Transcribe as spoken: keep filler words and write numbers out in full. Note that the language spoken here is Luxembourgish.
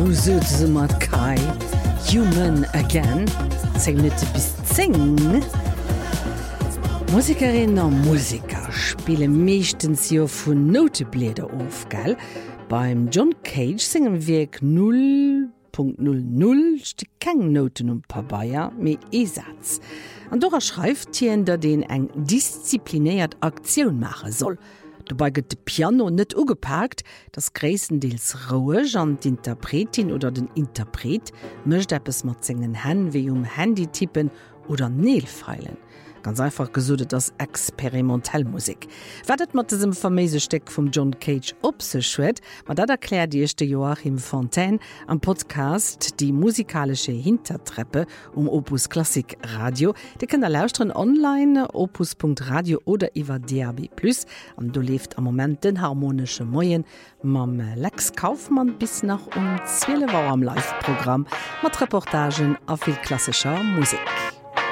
So süd se mat Kai Human again zehn Minuten bis zehn. Musikerinnen an Musiker spiele mechtens jo vun Notebläder auf, gell? Beim John Cage singen Wirk null Punkt null null ste keng Noten um paar Bayer mé E-Satz. An Dora schreift hien, dat den eng disziplinéiert Aktion mache soll. Dabei gëtt de Piano net ugepackt, das gréissendeels roueg an d'Interpretin oder den Interpret mëcht eppes mat zengen Hän wie um Handy tippen oder Neel feilen. Ganz einfach gesudet das Experimentellmusik. Werdet mat diesem vermeese Steck vom John Cage opseschwet, ma dat erklärt die erste Joachim Fontaine am Podcast Die musikalische Hintertreppe um Opus Klassik Radio. Die könnt ihr lauschtern online, opus Punkt radio oder iwwer D A B plus. Und du lebt am Moment den harmonische Moyen mam Lex Kaufmann bis nach um zwölf Uhr am Live-Programm mit Reportagen a viel klassischer Musik.